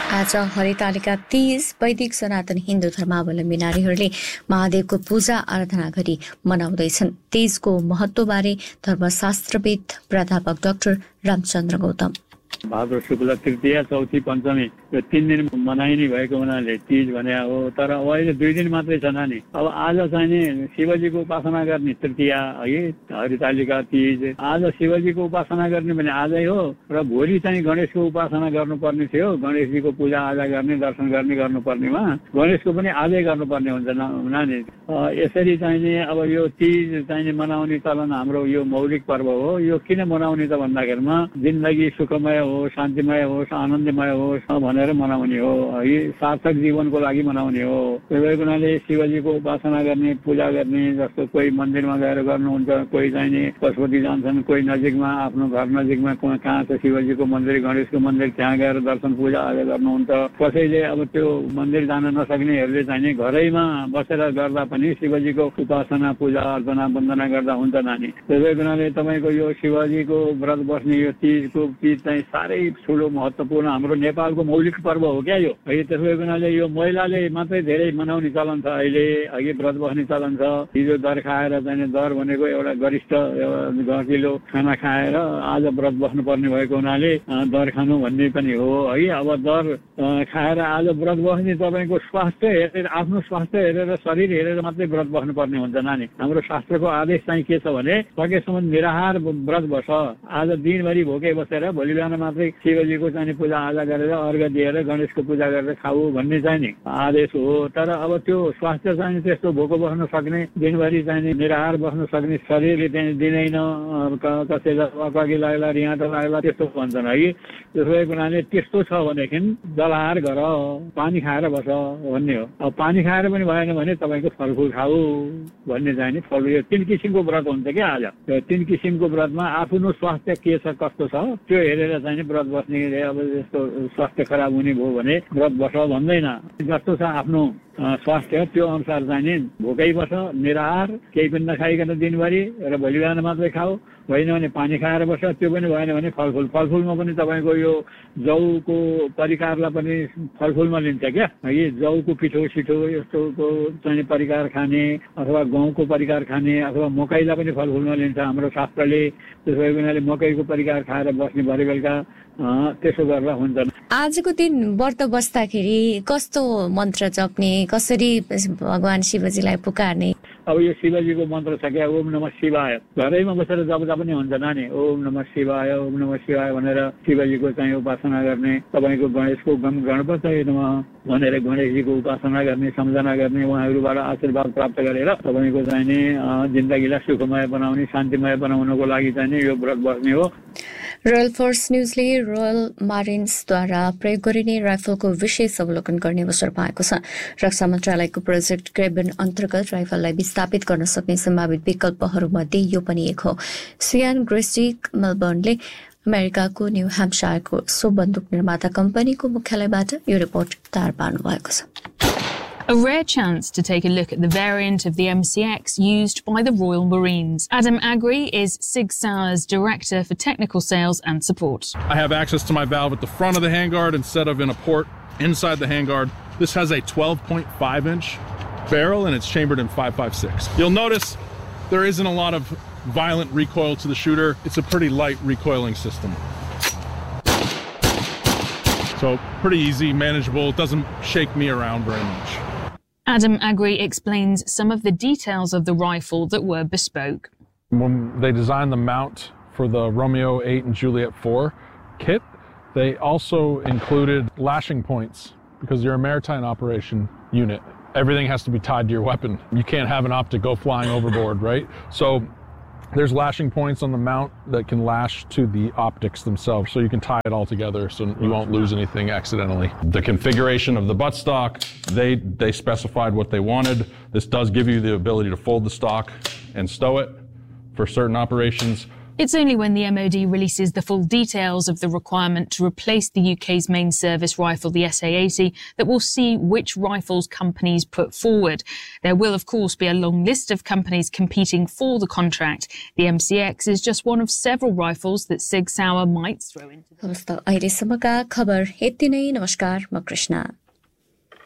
आज हरितालिका तीज वैदिक सनातन हिन्दू धर्मावलम्बी नारीहरूले महादेवको पूजा आराधना गरी मनाउँदैछन्। तीजको महत्त्वबारे धर्मशास्त्रविद प्राध्यापक डाक्टर रामचन्द्र गौतम। भाद्र शुक्ल तृतीया चौथी पञ्चमी यो 3 दिन मनाइने भएको हुनाले तीज भने हो। तर अहिले 2 दिन मात्रै छ नानी। अब आज चाहिँ नि शिवजीको उपासना गर्ने तृतीया है, हरितालिका तीज। आज शिवजीको उपासना गर्ने भने आजै हो र भोलि चाहिँ गणेशको उपासना गर्नुपर्ने थियो। गणेशजीको पूजा आजा गर्ने, दर्शन गर्ने गर्नुपर्नेमा गणेशको पनि आजै गर्नुपर्ने हुन्छ नानी। यसरी चाहिँ नि अब यो तीज चाहिँ नि मनाउने चलन हाम्रो यो मौलिक पर्व हो। यो किन मनाउने त भन्दाखेरिमा जिन्दगी सुखमय हो, शान्तिमय होस्, आनन्दमय होस् भनेर मनाउने हो है। सार्थक जीवनको लागि मनाउने हो। त्यही हुनाले शिवजीको उपासना गर्ने, पूजा गर्ने, जस्तो कोही मन्दिरमा गएर गर्नुहुन्छ, कोही चाहिँ नि पशुपति जान्छन्, कोही नजिकमा आफ्नो घर नजिकमा कहाँ छ शिवजीको मन्दिर, गणेशको मन्दिर, त्यहाँ गएर दर्शन पूजा आजा गर्नुहुन्छ। कसैले अब त्यो मन्दिर जान नसक्नेहरूले चाहिँ नि घरैमा बसेर गर्दा पनि शिवजीको उपासना पूजा अर्चना वन्दना गर्दा हुन्छ नानी। त्यसै हुनाले तपाईँको यो शिवजीको व्रत बस्ने यो तीज चाहिँ साह्रै ठुलो महत्त्वपूर्ण हाम्रो नेपालको मौलिक पर्व हो क्या यो है। त्यसै हुनाले यो महिलाले मात्रै धेरै मनाउने चलन छ अहिले। अघि व्रत बस्ने चलन छ। हिजो दर खाएर चाहिँ दर भनेको एउटा गरिष्ठ गहकिलो खाना खाएर आज व्रत बस्नुपर्ने भएको हुनाले दर खानु भन्ने पनि हो है। अब दर खाएर आज व्रत बस्ने तपाईँको स्वास्थ्य हेरेर, आफ्नो स्वास्थ्य हेरेर, शरीर हेरेर मात्रै व्रत बस्नुपर्ने हुन्छ नानी। हाम्रो शास्त्रको आदेश चाहिँ के छ भने सकेसम्म निराहार व्रत बस। आज दिनभरि भोकै बसेर भोलि बिहान मात्रै शिवजीको चाहिँ पूजा आजा गरेर अर्घ दिएर गणेशको पूजा गरेर खाऊ भन्ने चाहिँ नि आदेश हो। तर अब त्यो स्वास्थ्य चाहिँ त्यस्तो भोको बस्न सक्ने, दिनभरि चाहिँ निराहार बस्न सक्ने शरीरले चाहिँ दिँदैन। कसैलाई अकगी लाग्ला, रिहाटो लाग्ला त्यस्तो भन्छन् है। त्यसै हुनाले त्यस्तो छ भनेदेखि जलहार गर, पानी खाएर बस भन्ने हो। अब पानी खाएर पनि भएन भने तपाईँको फलफुल खाऊ भन्ने चाहिँ नि फल। यो 3 किसिमको व्रत हुन्छ क्या आज। यो 3 किसिमको व्रतमा आफ्नो स्वास्थ्य के छ, कस्तो छ त्यो हेरेर चाहिँ व्रत बस्ने। अब यस्तो स्वास्थ्य खराब हुने भयो भने व्रत बस भन्दैन। जस्तो छ आफ्नो स्वास्थ्य त्यो अनुसार चाहिँ नि भोकै बस, निराहार, केही पनि नखाइकन दिनभरि र भोलि बिहान मात्रै खाऊ। होइन भने पानी खाएर बस। त्यो पनि भएन भने फलफुलमा पनि तपाईँको यो जौको परिकारलाई पनि फलफुलमा लिन्छ क्या है। जौको पिठो सिठो यस्तोको चाहिँ परिकार खाने, अथवा गहुँको परिकार खाने, अथवा मकैलाई पनि फलफुलमा लिन्छ हाम्रो शास्त्रले। त्यसो हुनाले मकैको परिकार खाएर बस्ने भरे बेलुका त्यसो गरेर हुन्छ। आजको दिन व्रत बस्दाखेरि कस्तो मन्त्र जप्ने, कसरी भगवान शिवजीलाई पुकार्ने? अब यो शिवजीको मन्त्र छ क्या, ओम नमः शिवाय। घरैमा बसेर जप्दा पनि हुन्छ नानी। ओम नमः शिवाय, ओम नमः शिवाय भनेर शिवजीको चाहिँ उपासना गर्ने। तपाईँको गणेशको गणपतये नमः भनेर गणेशजीको उपासना गर्ने, सम्झना गर्ने, उहाँहरूबाट आशीर्वाद प्राप्त गरेर तपाईँको चाहिँ नि जिन्दगीलाई सुखमय बनाउने, शान्तिमय बनाउनको लागि चाहिँ नि यो व्रत बस्ने हो। रोयल फोर्स न्युजले रोयल मारिन्सद्वारा प्रयोग गरिने राइफलको विशेष अवलोकन गर्ने अवसर पाएको छ। रक्षा मन्त्रालयको प्रोजेक्ट ग्रेबन अन्तर्गत राइफललाई विस्थापित गर्न सक्ने सम्भावित विकल्पहरूमध्ये यो पनि एक हो। सियान ग्रेस्टिक मेलबर्नले अमेरिकाको न्यू ह्याम्पसायरको सो बन्दुक निर्माता कम्पनीको मुख्यालयबाट यो रिपोर्ट तयार पार्नु भएको छ। A rare chance to take a look at the variant of the MCX used by the Royal Marines. Adam Agri is Sig Sauer's Director for Technical Sales and Support. I have access to my valve at the front of the handguard instead of in a port inside the handguard. This has a 12.5-inch barrel and it's chambered in 5.56. You'll notice there isn't a lot of violent recoil to the shooter. It's a pretty light recoiling system. So pretty easy, manageable. It doesn't shake me around very much. Adam Agri explains some of the details of the rifle that were bespoke. When they designed the mount for the Romeo 8 and Juliet 4 kit, they also included lashing points because you're a maritime operation unit. Everything has to be tied to your weapon. You can't have an optic go flying overboard, right? So there's lashing points on the mount that can lash to the optics themselves, so you can tie it all together so you won't lose anything accidentally. The configuration of the buttstock, they specified what they wanted. This does give you the ability to fold the stock and stow it for certain operations. It's only when the MOD releases the full details of the requirement to replace the UK's main service rifle, the SA-80, that we'll see which rifles companies put forward. There will, of course, be a long list of companies competing for the contract. The MCX is just one of several rifles that Sig Sauer might throw into. अहिलेसम्मका खबर यति नै। नमस्कार, म कृष्ण।